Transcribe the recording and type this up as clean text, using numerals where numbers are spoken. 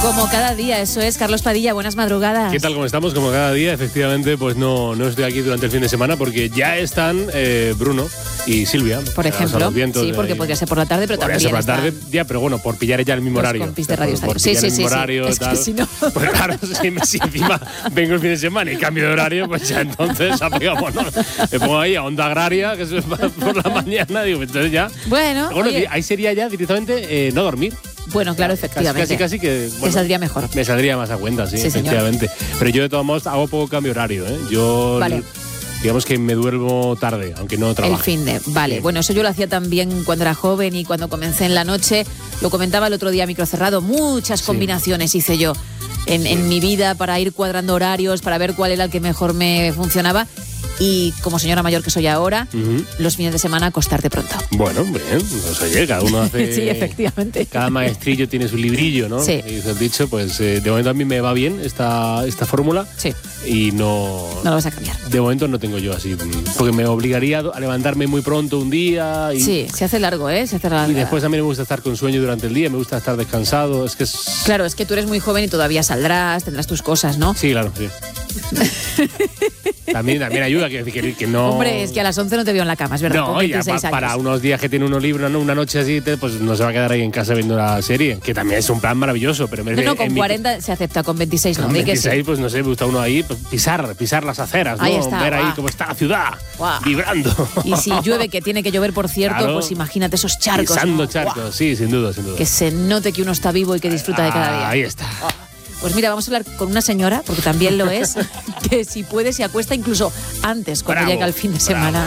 Como cada día, eso es. Carlos Padilla, buenas madrugadas. ¿Qué tal? ¿Cómo estamos? Como cada día, efectivamente, pues no estoy aquí durante el fin de semana porque ya están Bruno y Silvia. Por ejemplo, sí, porque podría ser por la tarde, pero también ser por la tarde, ya, pero bueno, por pillar ya el mismo horario. Compis de Radio por sí, pillar el mismo horario, es tal. que si no... Pues claro, si encima vengo el fin de semana y cambio de horario, pues ya entonces apagámonos. Me pongo ahí a Onda Agraria, que es por la mañana, digo, entonces ya... Bueno, oye, ahí sería ya directamente no dormir. Bueno, claro, efectivamente. Casi que... Bueno, te saldría mejor. Me saldría más a cuenta, sí efectivamente. Señor. Pero yo de todos modos hago poco cambio horario, ¿eh? Yo... Vale. Digamos que me duermo tarde, aunque no trabajo. El fin de, vale. Sí. Bueno, eso yo lo hacía también cuando era joven y cuando comencé en la noche. Lo comentaba el otro día a micro cerrado. Muchas combinaciones hice yo en mi vida para ir cuadrando horarios, para ver cuál era el que mejor me funcionaba. Y como señora mayor que soy ahora, los fines de semana acostarte pronto. Bueno, bien, pues oye, cada uno hace... Sí, efectivamente. Cada maestrillo tiene su librillo, ¿no? Sí. Y dice el dicho, pues de momento a mí me va bien esta fórmula. Sí. Y no... No lo vas a cambiar. De momento no tengo yo así, porque me obligaría a levantarme muy pronto un día. Y, sí, se hace largo, ¿eh? Se hace largo. Y después a mí me gusta estar con sueño durante el día, me gusta estar descansado, es que es... Claro, es que tú eres muy joven y todavía saldrás, tendrás tus cosas, ¿no? Sí, claro, sí. También ayuda que no... Hombre, es que a las 11 no te veo en la cama, es verdad. No, ya para unos días que tiene uno libre, ¿no? Una noche así, pues no se va a quedar ahí en casa viendo la serie, que también es un plan maravilloso. Pero no, con 40 se acepta, con 26 no. Con 26, sí. Pues no sé, me gusta uno ahí, pues, pisar las aceras, ¿no? Ahí está, ver ahí cómo está la ciudad, vibrando. Y si llueve, que tiene que llover, por cierto, claro, pues imagínate esos charcos. Pisando charcos, sí, sin duda. Que se note que uno está vivo y que disfruta de cada día. Ahí está. Pues mira, vamos a hablar con una señora, porque también lo es, que si puede se acuesta incluso antes, cuando llega el fin de semana.